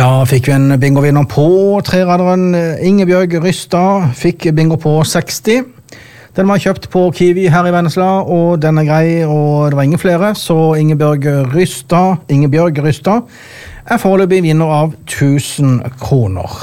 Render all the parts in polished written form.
Da fikk vi en bingo-vinner på treraderen. Ingebjørg Rystad fikk bingo på 60. Den var kjøpt på Kiwi her i Vennesla, og den er grei, og det var ingen flere, så Ingebjørg Rystad er foreløpig vinner av 1000 kroner.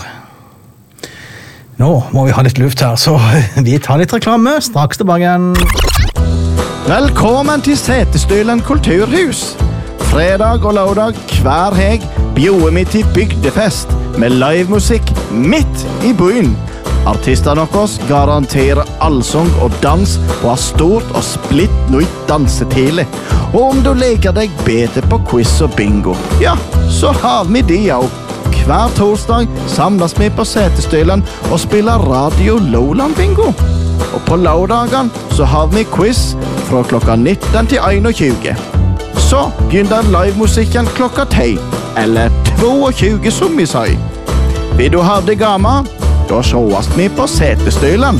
Nå må vi ha litt luft her, så vi tar litt reklame, straks tilbake igjen. Velkommen til Setesdølen kulturhus. Fredag og lørdag hver heg bjoer vi til bygdefest med livemusikk midt i byen. Artistene deres garanterer allsang og dans på et stort og splitt nytt dansetile. Og om du leker deg bedre på quiz og bingo, ja, så har vi de også. Hver torsdag samles vi på Setesdølen og spiller Radio Lowland Bingo. Og på lørdagen så har vi quiz fra klokka 19 til 21. Så begynner livemusikken klokka 10, eller 22 som vi sier. Vil du ha det gamle? Da sjåast vi på Setesdølen.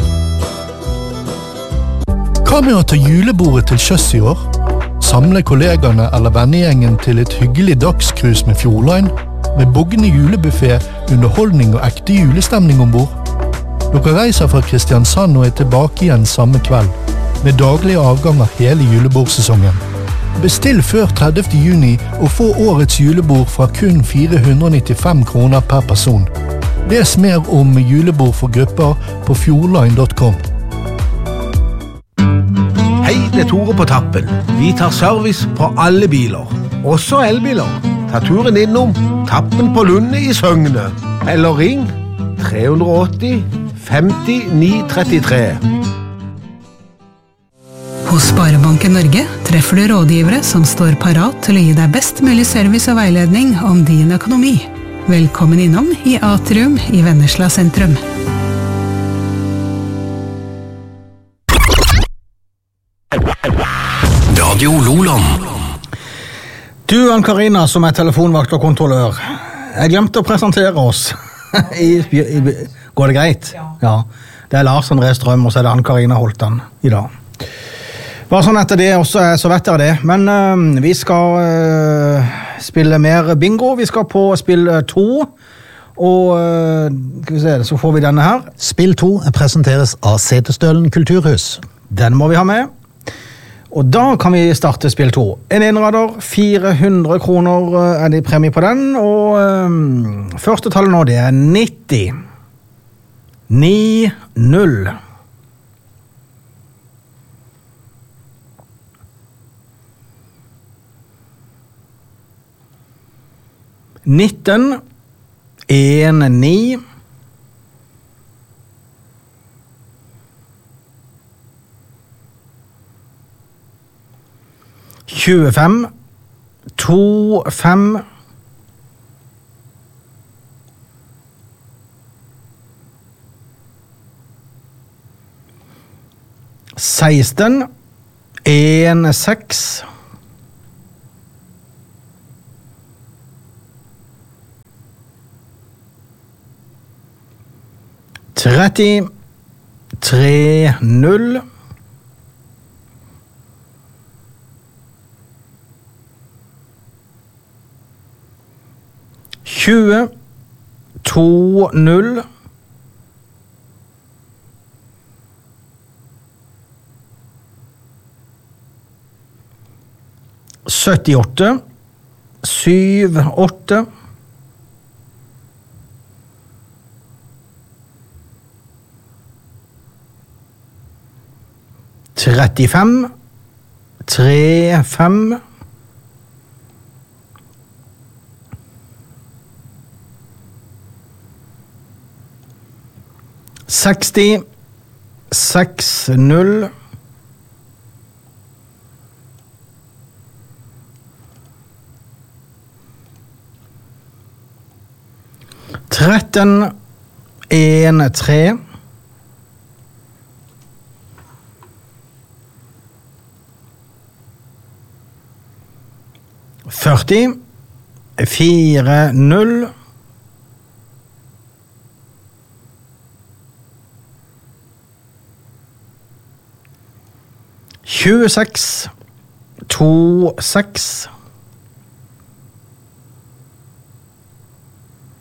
Hva med å ta julebordet til sjøs i år? Samle kollegene eller vennegjengen til et hyggelig dagskrus med Fjordline? Med bugne julebuffet, underholdning og ekte julestemning ombord? Dere reiser fra Kristiansand og er tilbake igjen samme kveld, med daglige avganger hele julebordsesongen. Bestill før 30. juni og få årets julebord fra kun 495 kroner per person. Les mer om julebord for grupper på fjordline.com. Hei, det er Tore på tappen. Vi tar service på alle biler, også elbiler. Ta turen innom Tappen på Lunde i Søgne, eller ring 380 50 933. Hos Sparebanken Norge treffer du rådgivere som står parat til å gi deg best mulig service og veiledning om din økonomi. Velkommen innom i Atrium i Vennesla sentrum. Radio Loland. Du, Ann-Karina, som er telefonvakt og kontrollør. Jeg glemte å presentere oss. Går det greit? Ja. Det er Lars André Strøm, og så er det Ann-Karina Holtan i dag. Bare sånn etter det også, så vet dere det. Men vi skal spille mer bingo. Vi skal på spill 2. Og skal vi se, så får vi denne her. Spill 2 presenteres av Setesdølen kulturhus. Den må vi ha med. Og da kan vi starte spill 2. En enrader, 400 kroner er det premie på den. Og første tallet nå, det er 90. 9-0. 19 1-9 25 2-5 16 1-6 30 3-0 20 2-0 78 7-8 35 3-5 60 6-0 13 1-3 40 4-0 26 2-6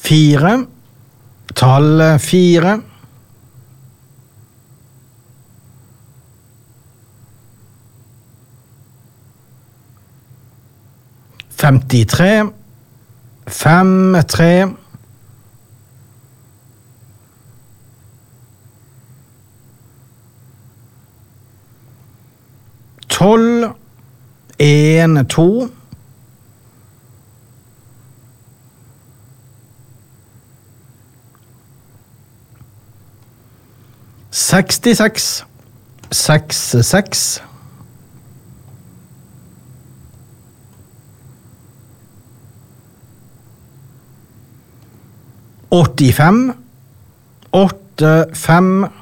4, tallet 4, 53, 5, 3, 12, 1, 2, 66, 6, 6, 85, 8, 5,